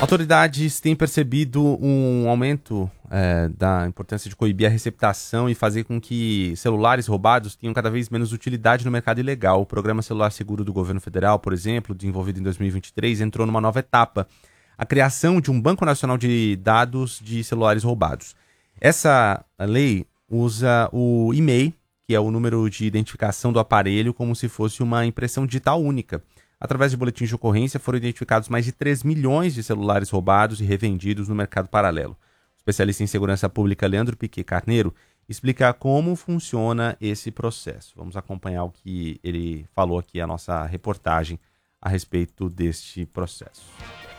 Autoridades têm percebido um aumento da importância de coibir a receptação e fazer com que celulares roubados tenham cada vez menos utilidade no mercado ilegal. O Programa Celular Seguro do Governo Federal, por exemplo, desenvolvido em 2023, entrou numa nova etapa: a criação de um Banco Nacional de Dados de celulares roubados. Essa lei usa o e-mail, que é o número de identificação do aparelho, como se fosse uma impressão digital única. Através de boletins de ocorrência, foram identificados mais de 3 milhões de celulares roubados e revendidos no mercado paralelo. O especialista em segurança pública Leandro Piquet Carneiro explica como funciona esse processo. Vamos acompanhar o que ele falou aqui, a nossa reportagem a respeito deste processo.